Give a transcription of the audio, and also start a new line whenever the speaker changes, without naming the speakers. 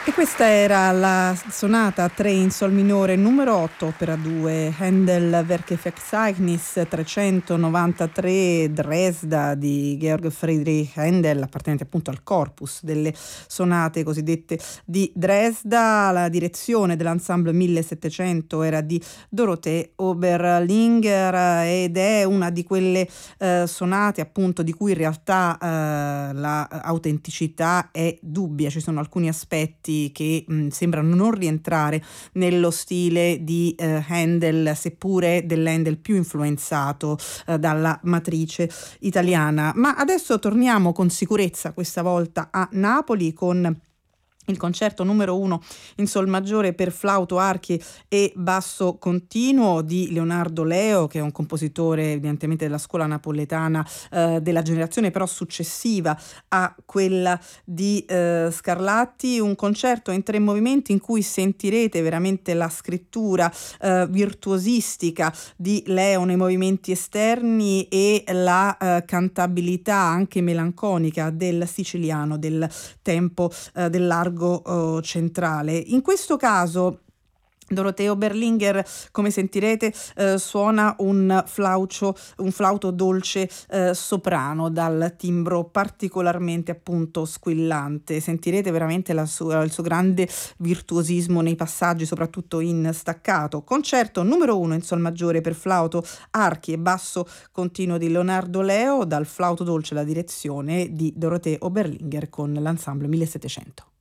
E questa era la sonata 3 in sol minore numero 8, opera 2, Handel Werkverzeichnis 393 Dresda di Georg Friedrich Handel, appartenente appunto al corpus delle sonate cosiddette di Dresda. La direzione dell'ensemble 1700 era di Dorothee Oberlinger ed è una di quelle sonate appunto di cui in realtà la autenticità è dubbia. Ci sono alcuni aspetti che sembrano non rientrare nello stile di Handel, seppure dell'Handel più influenzato dalla matrice italiana. Ma adesso torniamo con sicurezza questa volta a Napoli con il concerto numero 1 in sol maggiore per flauto, archi e basso continuo di Leonardo Leo, che è un compositore evidentemente della scuola napoletana della generazione però successiva a quella di Scarlatti. Un concerto in 3 movimenti in cui sentirete veramente la scrittura virtuosistica di Leo nei movimenti esterni e la cantabilità anche melanconica del siciliano del tempo del largo centrale. In questo caso Dorothea Oberlinger, come sentirete, suona un flauto dolce soprano dal timbro particolarmente appunto squillante. Sentirete veramente il suo grande virtuosismo nei passaggi, soprattutto in staccato. Concerto numero 1 in sol maggiore per flauto, archi e basso continuo di Leonardo Leo, dal flauto dolce alla direzione di Dorothea Oberlinger con l'ensemble 1700.